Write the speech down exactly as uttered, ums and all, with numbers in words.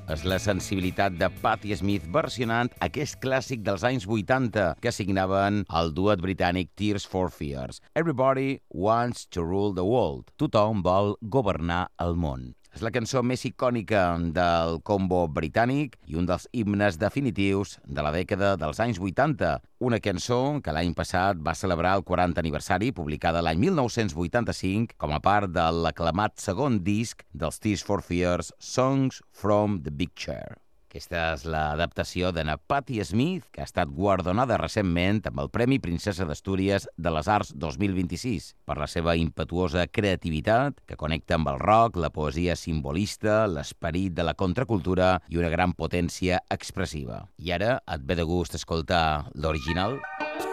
És la sensibilitat de Patti Smith versionant aquest clàssic dels anys vuitanta que signaven el duet britànic Tears for Fears. Everybody wants to rule the world. Tothom vol governar el món. És la cançó més icònica del combo britànic i un dels himnes definitius de la dècada dels anys vuitanta. Una cançó que l'any passat va celebrar el quaranta aniversari, publicada l'any mil nou-cents vuitanta-cinc com a part de l'aclamat segon disc dels Tears for Fears, Songs from the Big Chair. Aquesta és l'adaptació de Patti Smith, que ha estat guardonada recentment amb el Premi Princesa d'Astúries de les Arts dos mil vint-i-sis per la seva impetuosa creativitat que connecta amb el rock, la poesia simbolista, l'esperit de la contracultura i una gran potència expressiva. I ara et ve de gust escoltar l'original?